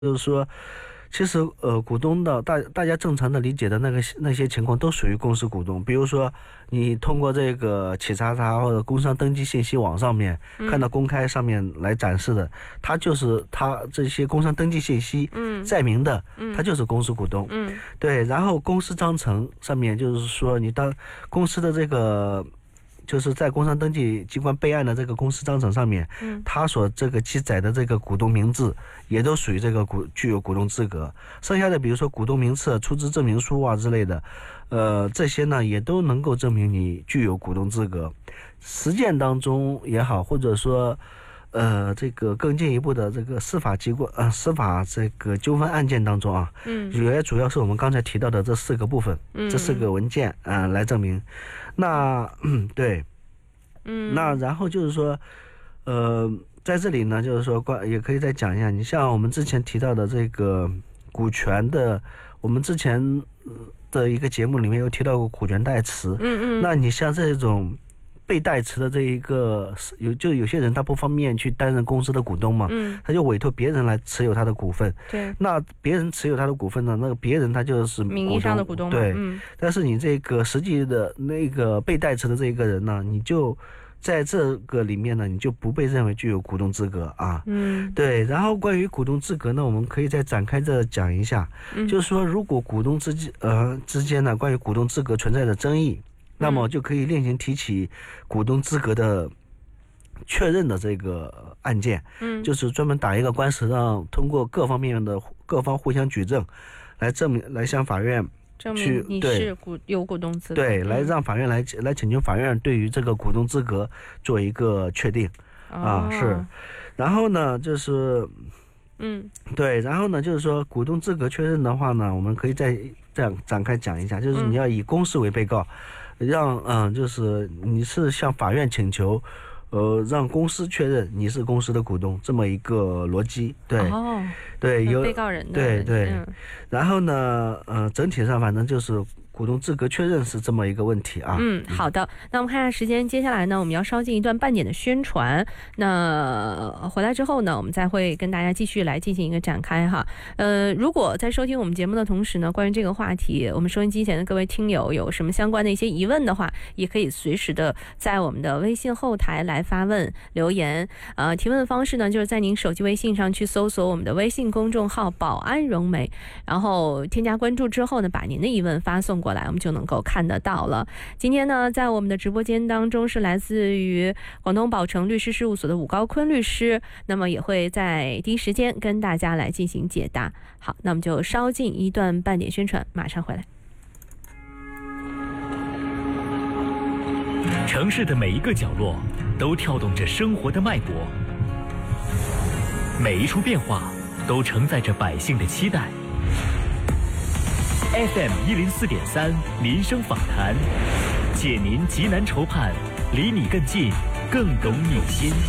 就是说，其实股东的大家正常的理解的那些情况都属于公司股东。比如说，你通过这个企查查或者工商登记信息网上面看到公开上面来展示的，它就是它这些工商登记信息载明的，它就是公司股东。对，然后公司章程上面就是说，你当公司的这个。就是在工商登记机关备案的这个公司章程上面，它所这个记载的这个股东名字也都属于这个具有股东资格。剩下的比如说股东名册、出资证明书啊之类的，这些呢也都能够证明你具有股东资格。实践当中也好，或者说这个更进一步的这个司法机关司法这个纠纷案件当中啊，也主要是我们刚才提到的这4个部分，这4个文件来证明。那对，那然后就是说，在这里呢，就是说也可以再讲一下，你像我们之前提到的这个股权的，我们之前的一个节目里面有提到过股权代持，那你像这种被代持的这一个有些人他不方便去担任公司的股东嘛，他就委托别人来持有他的股份。对，那别人持有他的股份呢，那个别人他就是名义上的股东嘛。 对，但是你这个实际的那个被代持的这一个人呢，你就在这个里面呢，你就不被认为具有股东资格啊。对。然后关于股东资格呢，我们可以再展开这讲一下，就是说如果股东之间呢，关于股东资格存在的争议。那么就可以另行提起股东资格的确认的这个案件，就是专门打一个官司，让通过各方互相举证，来证明，来向法院证明你是有股东资格， 对，来让法院来请求法院对于这个股东资格做一个确定是。然后呢，就是对，然后呢，就是说股东资格确认的话呢，我们可以再这样展开讲一下，就是你要以公司为被告。让就是你是向法院请求，让公司确认你是公司的股东，这么一个逻辑。对，对，有被告人的对。然后呢，整体上反正就是股东资格确认是这么一个问题啊。 好的，那我们看一下时间，接下来呢，我们要稍进一段半点的宣传。那回来之后呢，我们再会跟大家继续来进行一个展开哈。如果在收听我们节目的同时呢，关于这个话题，我们收音机前的各位听友有什么相关的一些疑问的话，也可以随时的在我们的微信后台来发问留言。提问的方式呢，就是在您手机微信上去搜索我们的微信公众号保安融媒，然后添加关注之后呢，把您的疑问发送过来，我们就能够看得到了。今天呢，在我们的直播间当中是来自于广东宝成律师事务所的伍高坤律师，那么也会在第一时间跟大家来进行解答。好，那我们就稍进一段半点宣传，马上回来。 城市的每一个角落都跳动着生活的脉搏，每一处变化都承载着百姓的期待。FM 104.3民生访谈，解您急难愁盼，离你更近，更懂你心。